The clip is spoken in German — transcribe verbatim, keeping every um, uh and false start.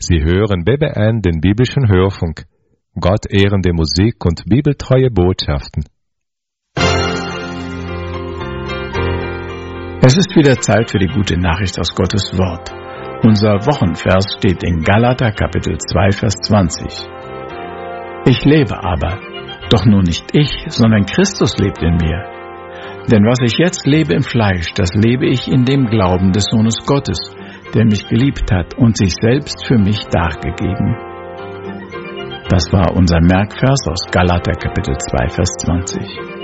Sie hören B B N, den biblischen Hörfunk. Gott ehrende Musik und bibeltreue Botschaften. Es ist wieder Zeit für die gute Nachricht aus Gottes Wort. Unser Wochenvers steht in Galater Kapitel zwei, Vers zwanzig. Ich lebe aber, doch nur nicht ich, sondern Christus lebt in mir. Denn was ich jetzt lebe im Fleisch, das lebe ich in dem Glauben des Sohnes Gottes, der mich geliebt hat und sich selbst für mich dargegeben. Das war unser Merkvers aus Galater Kapitel zwei, Vers zwanzig.